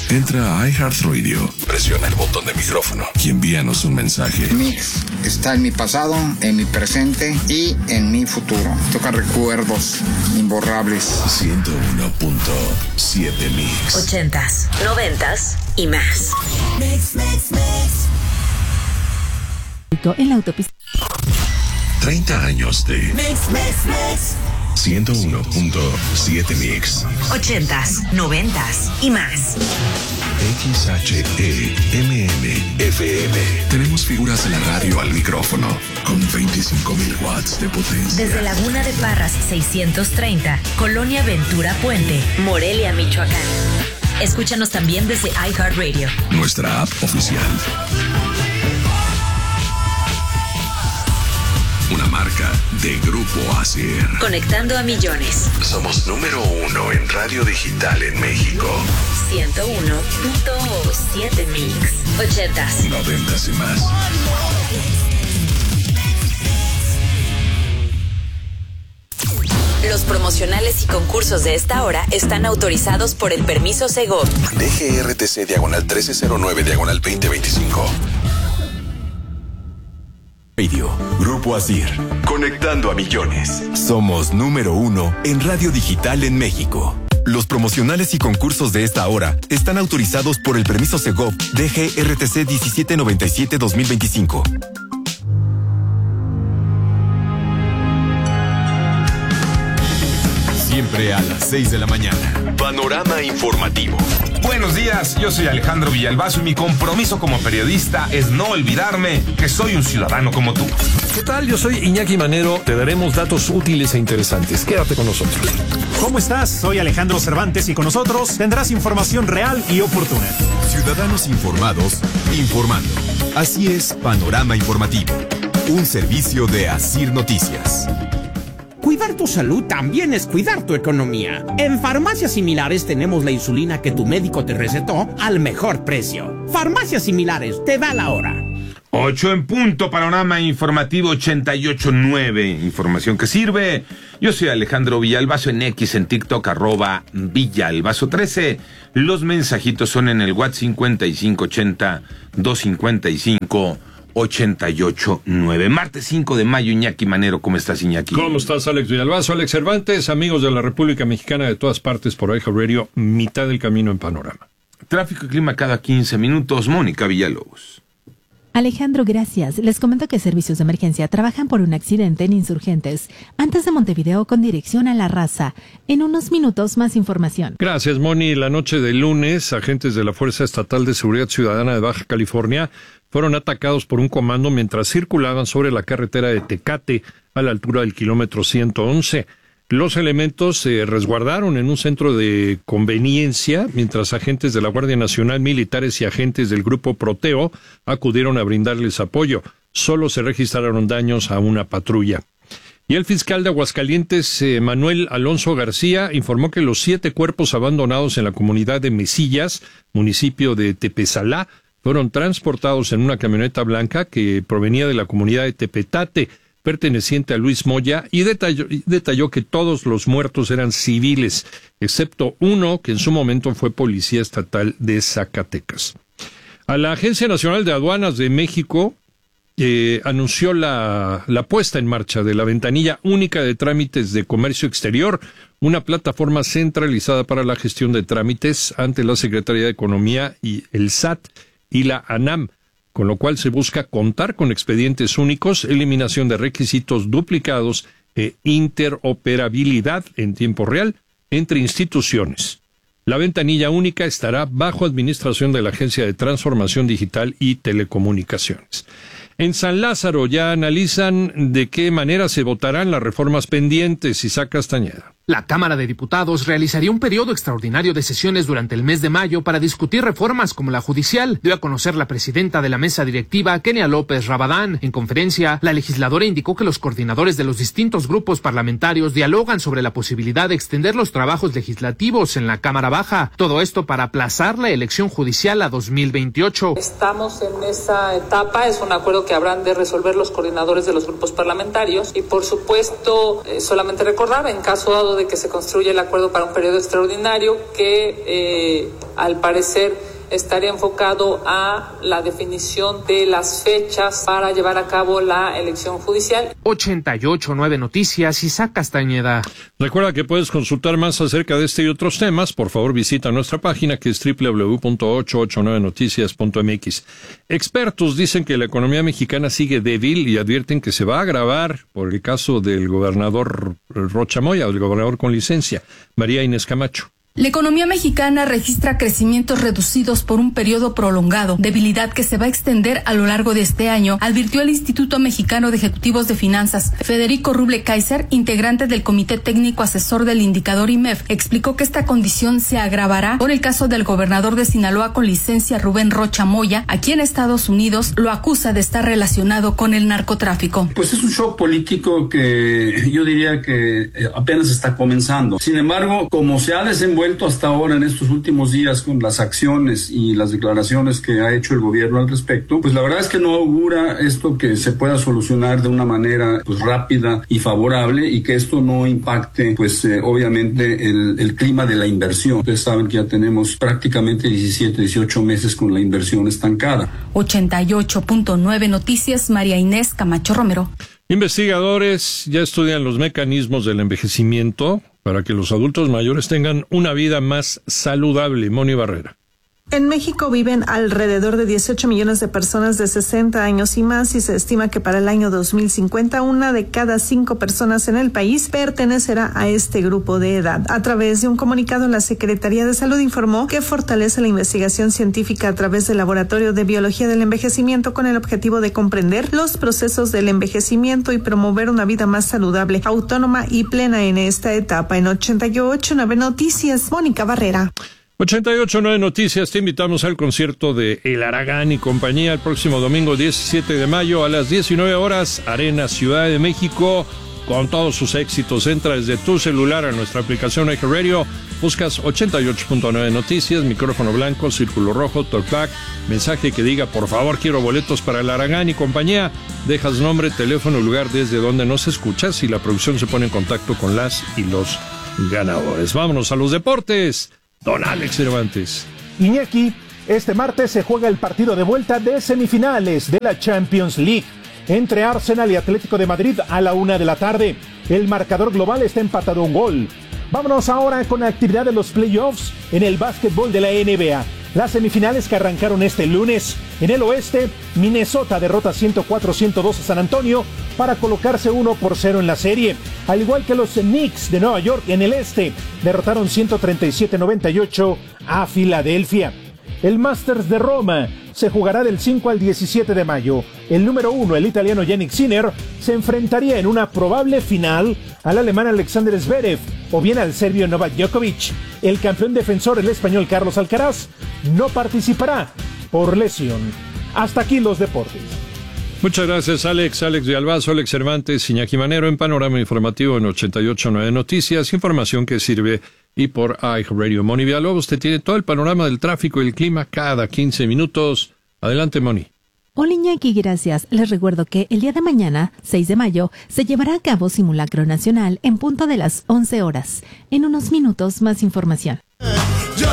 Entra a iHeartRadio, presiona el botón de micrófono y envíanos un mensaje. Mix está en mi pasado, en mi presente y en mi futuro. Toca recuerdos imborrables. 101.7 Mix. 80s, 90s y más. Mix. En la autopista. 30 años de Mix. 101.7 Mix. 80s, 90s y más. XHEMM FM. Tenemos figuras de la radio al micrófono con 25,000 watts de potencia. Desde Laguna de Parras 630, Colonia Ventura Puente, Morelia, Michoacán. Escúchanos también desde iHeartRadio, nuestra app oficial. Una marca de Grupo ASIR. Conectando a millones. Somos número 1 en radio digital en México. 101.7 Mix. 80s, 90s y más. Los promocionales y concursos de esta hora están autorizados por el permiso Segov. DGRTC /1309/2025. Radio, Grupo ASIR, conectando a millones. Somos número 1 en radio digital en México. Los promocionales y concursos de esta hora están autorizados por el permiso Segov DGRTC 1797/2025. Siempre a las 6 de la mañana. Panorama informativo. Buenos días, yo soy Alejandro Villalbazo y mi compromiso como periodista es no olvidarme que soy un ciudadano como tú. ¿Qué tal? Yo soy Iñaki Manero. Te daremos datos útiles e interesantes. Quédate con nosotros. ¿Cómo estás? Soy Alejandro Cervantes y con nosotros tendrás información real y oportuna. Ciudadanos informados, informando. Así es, Panorama Informativo. Un servicio de ASIR Noticias. Cuidar tu salud también es cuidar tu economía. En Farmacias Similares tenemos la insulina que tu médico te recetó al mejor precio. Farmacias Similares, te da la hora. 8 en punto, Panorama Informativo 88.9. Información que sirve. Yo soy Alejandro Villalbazo en X, en TikTok, @Villalbazo13. Los mensajitos son en el WhatsApp 5580-255-88.9. Martes 5 de mayo, Iñaki Manero. ¿Cómo estás, Iñaki? ¿Cómo estás, Alex Villalbazo? Alex Cervantes, amigos de la República Mexicana de todas partes por iHeartRadio, mitad del camino en Panorama. Tráfico y clima cada 15 minutos. Mónica Villalobos. Alejandro, gracias. Les comento que servicios de emergencia trabajan por un accidente en Insurgentes, antes de Montevideo con dirección a La Raza. En unos minutos, más información. Gracias, Moni. La noche del lunes, agentes de la Fuerza Estatal de Seguridad Ciudadana de Baja California fueron atacados por un comando mientras circulaban sobre la carretera de Tecate, a la altura del kilómetro 111. Los elementos se resguardaron en un centro de conveniencia, mientras agentes de la Guardia Nacional, militares y agentes del Grupo Proteo acudieron a brindarles apoyo. Solo se registraron daños a una patrulla. Y el fiscal de Aguascalientes, Manuel Alonso García, informó que los 7 cuerpos abandonados en la comunidad de Mesillas, municipio de Tepesalá, fueron transportados en una camioneta blanca que provenía de la comunidad de Tepetate, perteneciente a Luis Moya, y detalló que todos los muertos eran civiles, excepto uno que en su momento fue policía estatal de Zacatecas. A la Agencia Nacional de Aduanas de México anunció la puesta en marcha de la ventanilla única de trámites de comercio exterior, una plataforma centralizada para la gestión de trámites ante la Secretaría de Economía y el SAT y la ANAM, con lo cual se busca contar con expedientes únicos, eliminación de requisitos duplicados e interoperabilidad en tiempo real entre instituciones. La ventanilla única estará bajo administración de la Agencia de Transformación Digital y Telecomunicaciones. En San Lázaro ya analizan de qué manera se votarán las reformas pendientes. Isaac Castañeda. La Cámara de Diputados realizaría un periodo extraordinario de sesiones durante el mes de mayo para discutir reformas como la judicial, dio a conocer la presidenta de la mesa directiva, Kenia López Rabadán. En conferencia, la legisladora indicó que los coordinadores de los distintos grupos parlamentarios dialogan sobre la posibilidad de extender los trabajos legislativos en la Cámara Baja. Todo esto para aplazar la elección judicial a 2028. Estamos en esa etapa, es un acuerdo que habrán de resolver los coordinadores de los grupos parlamentarios y, por supuesto, solamente recordar, en caso dado de que se construya el acuerdo para un periodo extraordinario que al parecer estaría enfocado a la definición de las fechas para llevar a cabo la elección judicial. 88.9 Noticias, Isaac Castañeda. Recuerda que puedes consultar más acerca de este y otros temas. Por favor, visita nuestra página que es www.889noticias.mx. Expertos dicen que la economía mexicana sigue débil y advierten que se va a agravar por el caso del gobernador Rocha Moya, o del gobernador con licencia. María Inés Camacho. La economía mexicana registra crecimientos reducidos por un periodo prolongado, debilidad que se va a extender a lo largo de este año, advirtió el Instituto Mexicano de Ejecutivos de Finanzas. Federico Ruble Kaiser, integrante del Comité Técnico Asesor del Indicador IMEF, explicó que esta condición se agravará por el caso del gobernador de Sinaloa con licencia Rubén Rocha Moya, a quien Estados Unidos lo acusa de estar relacionado con el narcotráfico. Pues es un shock político que yo diría que apenas está comenzando. Sin embargo, como se ha desenvuelto hasta ahora en estos últimos días con las acciones y las declaraciones que ha hecho el gobierno al respecto, pues la verdad es que no augura esto que se pueda solucionar de una manera pues rápida y favorable, y que esto no impacte pues obviamente el clima de la inversión. Ustedes saben que ya tenemos prácticamente 18 meses con la inversión estancada. 88.9 Noticias, María Inés Camacho Romero. Investigadores ya estudian los mecanismos del envejecimiento para que los adultos mayores tengan una vida más saludable. Moni Barrera. En México viven alrededor de 18 millones de personas de 60 años y más, y se estima que para el año 2050 una de cada 5 personas en el país pertenecerá a este grupo de edad. A través de un comunicado, la Secretaría de Salud informó que fortalece la investigación científica a través del Laboratorio de Biología del Envejecimiento con el objetivo de comprender los procesos del envejecimiento y promover una vida más saludable, autónoma y plena en esta etapa. En 88.9 Noticias, Mónica Barrera. 88.9 Noticias, te invitamos al concierto de El Aragán y compañía el próximo domingo 17 de mayo a las 19 horas, Arena Ciudad de México, con todos sus éxitos. Entra desde tu celular a nuestra aplicación iHeartRadio, buscas 88.9 Noticias, micrófono blanco, círculo rojo, talkback, mensaje que diga por favor quiero boletos para El Aragán y compañía, dejas nombre, teléfono, lugar desde donde nos escuchas y la producción se pone en contacto con las y los ganadores. Vámonos a los deportes. Don Alex Cervantes. Iñaki, este martes se juega el partido de vuelta de semifinales de la Champions League entre Arsenal y Atlético de Madrid a la 1 de la tarde. El marcador global está empatado a 1 gol. Vámonos ahora con la actividad de los playoffs en el básquetbol de la NBA. Las semifinales que arrancaron este lunes. En el oeste, Minnesota derrota 104-102 a San Antonio para colocarse 1-0 en la serie. Al igual que los Knicks de Nueva York en el este, derrotaron 137-98 a Filadelfia. El Masters de Roma se jugará del 5 al 17 de mayo. El número 1, el italiano Jannik Sinner, se enfrentaría en una probable final al alemán Alexander Zverev o bien al serbio Novak Djokovic. El campeón defensor, el español Carlos Alcaraz, no participará por lesión. Hasta aquí los deportes. Muchas gracias, Alex Villalbazo, Alex Cervantes, Iñaki Manero en Panorama Informativo en 88.9 Noticias, información que sirve y por iHeartRadio. Moni Villalobos te tiene todo el panorama del tráfico y el clima cada 15 minutos. Adelante, Moni. Hola Iñaki, gracias. Les recuerdo que el día de mañana, 6 de mayo, se llevará a cabo simulacro nacional en punto de las 11 horas. En unos minutos, más información.